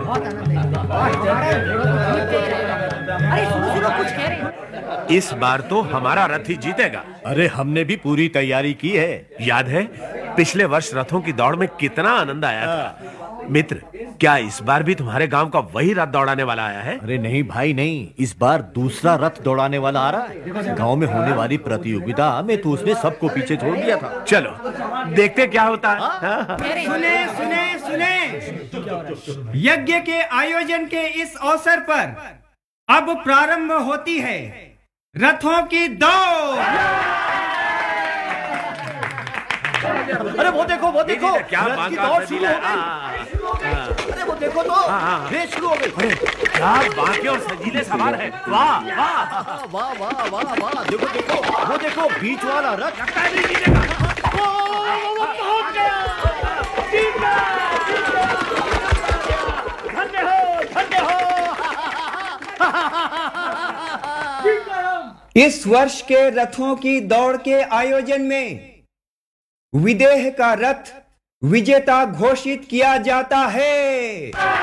अरे सुनो कुछ कह रहे हैं। इस बार तो हमारा रथ ही जीतेगा। अरे हमने भी पूरी तैयारी की है। याद है पिछले वर्ष रथों की दौड़ में कितना आनंद आया था। मित्र, क्या इस बार भी तुम्हारे गांव का वही रथ दौड़ाने वाला आया है? अरे नहीं भाई नहीं, इस बार दूसरा रथ दौड़ाने वाला आ रहा है। गांव में होने वाली प्रतियोगिता में तो उसने सबको पीछे छोड़ दिया था। चलो देखते क्या होता है। सुने सुने सुने, यज्ञ के आयोजन के इस अवसर पर अब प्रारंभ होती है रथों की दौड़। अरे वो देखो क्या रथ की दौड़ शुरू हो गई। अरे वो देखो तो रेस शुरू हो गई। क्या बाकी और सजीले सवार है। वाह वाह वाह वाह वाह वाह, देखो वो देखो बीच वाला रथ लगता है नहीं जीतेगा। वो पहुंच गया। जीत गया। धन्य हो। इस वर्ष के रथों की दौड़ के आयोजन में विदेह का रथ विजेता घोषित किया जाता है।